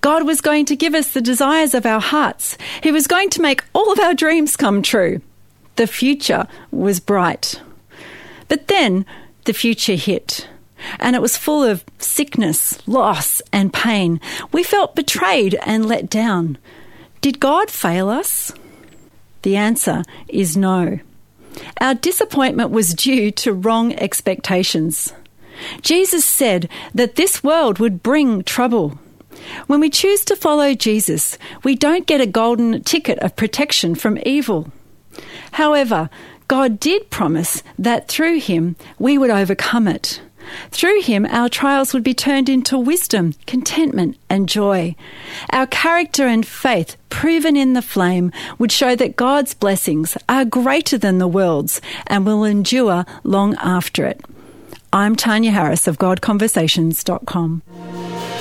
God was going to give us the desires of our hearts. He was going to make all of our dreams come true. The future was bright. But then the future hit, and it was full of sickness, loss, and pain. We felt betrayed and let down. Did God fail us? The answer is no. Our disappointment was due to wrong expectations. Jesus said that this world would bring trouble. When we choose to follow Jesus, we don't get a golden ticket of protection from evil. However, God did promise that through him we would overcome it. Through him, our trials would be turned into wisdom, contentment, and joy. Our character and faith, proven in the flame, would show that God's blessings are greater than the world's and will endure long after it. I'm Tanya Harris of GodConversations.com.